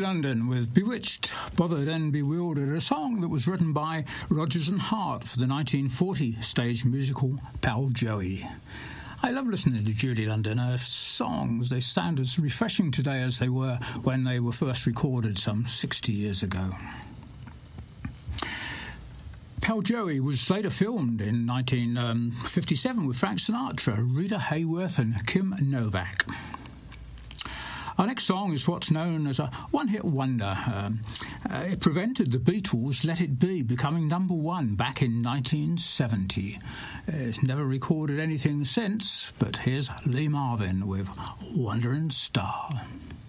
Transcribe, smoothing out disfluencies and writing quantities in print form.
London with Bewitched, Bothered and Bewildered, a song that was written by Rodgers and Hart for the 1940 stage musical Pal Joey. I love listening to Julie London. Her songs, they sound as refreshing today as they were when they were first recorded some 60 years ago. Pal Joey was later filmed in 1957 with Frank Sinatra, Rita Hayworth and Kim Novak. Our next song is what's known as a one-hit wonder. It prevented the Beatles' Let It Be becoming number one back in 1970. It's never recorded anything since, but here's Lee Marvin with Wandering Star.